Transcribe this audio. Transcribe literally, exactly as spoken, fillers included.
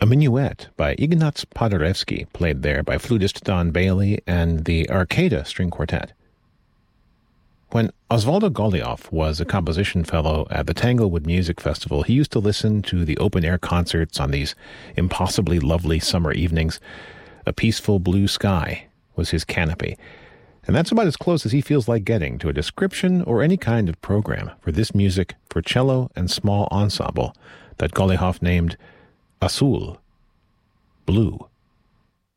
A minuet by Ignaz Paderewski, played there by flutist Don Bailey and the Arcada String Quartet. When Osvaldo Golijov was a composition fellow at the Tanglewood Music Festival, he used to listen to the open-air concerts on these impossibly lovely summer evenings. A peaceful blue sky was his canopy, and that's about as close as he feels like getting to a description or any kind of program for this music for cello and small ensemble that Golijov named Azul, blue.